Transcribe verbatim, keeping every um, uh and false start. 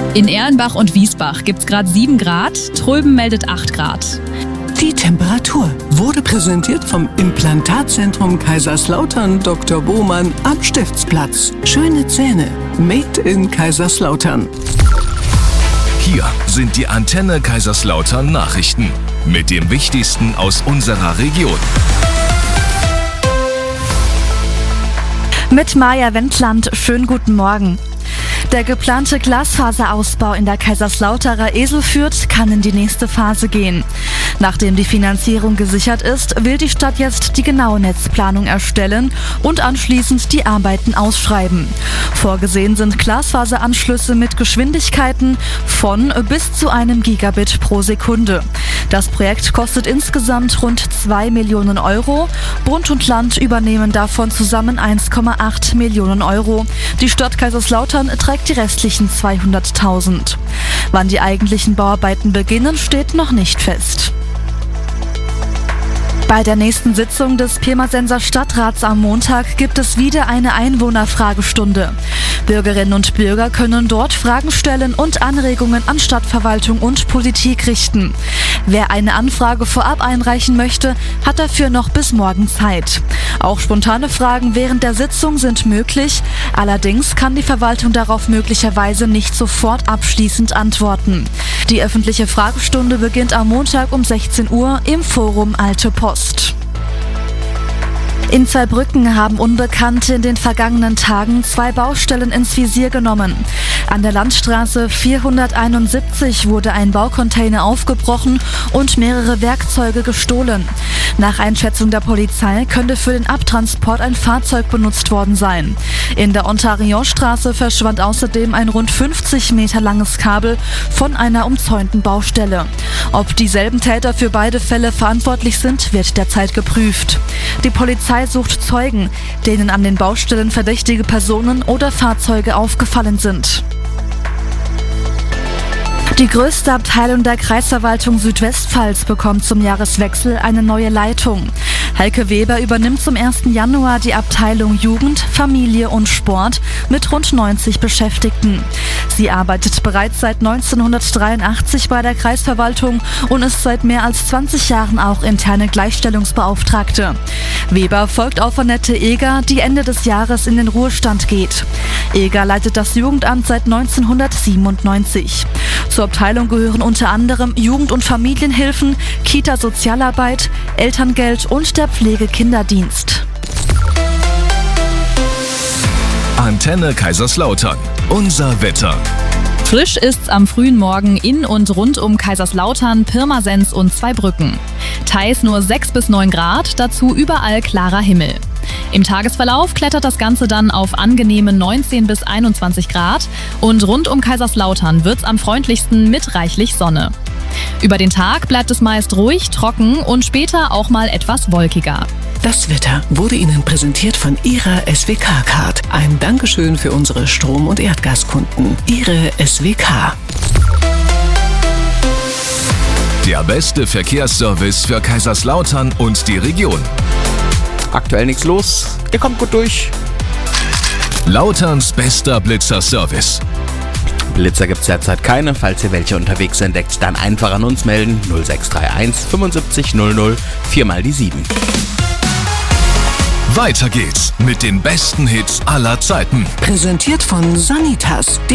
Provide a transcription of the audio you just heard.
In Erlenbach und Wiesbach gibt's gerade sieben Grad, Tröben meldet acht Grad. Die Temperatur wurde präsentiert vom Implantatzentrum Kaiserslautern Doktor Bohmann am Stiftsplatz. Schöne Zähne, made in Kaiserslautern. Hier sind die Antenne Kaiserslautern Nachrichten mit dem Wichtigsten aus unserer Region. Mit Maja Wendland, schönen guten Morgen. Der geplante Glasfaserausbau in der Kaiserslauterer Eselfürth kann in die nächste Phase gehen. Nachdem die Finanzierung gesichert ist, will die Stadt jetzt die genaue Netzplanung erstellen und anschließend die Arbeiten ausschreiben. Vorgesehen sind Glasfaseranschlüsse mit Geschwindigkeiten von bis zu einem Gigabit pro Sekunde. Das Projekt kostet insgesamt rund zwei Millionen Euro. Bund und Land übernehmen davon zusammen eins Komma acht Millionen Euro. Die Stadt Kaiserslautern trägt die restlichen zweihunderttausend. Wann die eigentlichen Bauarbeiten beginnen, steht noch nicht fest. Bei der nächsten Sitzung des Pirmasenser Stadtrats am Montag gibt es wieder eine Einwohnerfragestunde. Bürgerinnen und Bürger können dort Fragen stellen und Anregungen an Stadtverwaltung und Politik richten. Wer eine Anfrage vorab einreichen möchte, hat dafür noch bis morgen Zeit. Auch spontane Fragen während der Sitzung sind möglich. Allerdings kann die Verwaltung darauf möglicherweise nicht sofort abschließend antworten. Die öffentliche Fragestunde beginnt am Montag um sechzehn Uhr im Forum Alte Post. In Zweibrücken haben Unbekannte in den vergangenen Tagen zwei Baustellen ins Visier genommen. An der Landstraße vierhunderteinundsiebzig wurde ein Baucontainer aufgebrochen und mehrere Werkzeuge gestohlen. Nach Einschätzung der Polizei könnte für den Abtransport ein Fahrzeug benutzt worden sein. In der Ontarionstraße verschwand außerdem ein rund fünfzig Meter langes Kabel von einer umzäunten Baustelle. Ob dieselben Täter für beide Fälle verantwortlich sind, wird derzeit geprüft. Die Polizei sucht Zeugen, denen an den Baustellen verdächtige Personen oder Fahrzeuge aufgefallen sind. Die größte Abteilung der Kreisverwaltung Südwestpfalz bekommt zum Jahreswechsel eine neue Leitung. Heike Weber übernimmt zum ersten Januar die Abteilung Jugend, Familie und Sport mit rund neunzig Beschäftigten. Sie arbeitet bereits seit neunzehnhundertdreiundachtzig bei der Kreisverwaltung und ist seit mehr als zwanzig Jahren auch interne Gleichstellungsbeauftragte. Weber folgt auf Annette Eger, die Ende des Jahres in den Ruhestand geht. Eger leitet das Jugendamt seit neunzehnhundertsiebenundneunzig. Zur Abteilung gehören unter anderem Jugend- und Familienhilfen, Kita-Sozialarbeit, Elterngeld und der Pflegekinderdienst. Antenne Kaiserslautern. Unser Wetter. Frisch ist's am frühen Morgen in und rund um Kaiserslautern, Pirmasens und Zweibrücken. Teils nur sechs bis neun Grad, dazu überall klarer Himmel. Im Tagesverlauf klettert das Ganze dann auf angenehme neunzehn bis einundzwanzig Grad und rund um Kaiserslautern wird's am freundlichsten mit reichlich Sonne. Über den Tag bleibt es meist ruhig, trocken und später auch mal etwas wolkiger. Das Wetter wurde Ihnen präsentiert von Ihrer S W K-Card. Ein Dankeschön für unsere Strom- und Erdgaskunden. Ihre S W K. Der beste Verkehrsservice für Kaiserslautern und die Region. Aktuell nichts los, ihr kommt gut durch. Lauterns bester Blitzer-Service. Blitzer gibt's derzeit keine. Falls ihr welche unterwegs entdeckt, dann einfach an uns melden. null sechs drei eins fünfundsiebzig null null, viermal die sieben. Weiter geht's mit den besten Hits aller Zeiten. Präsentiert von Sanitas.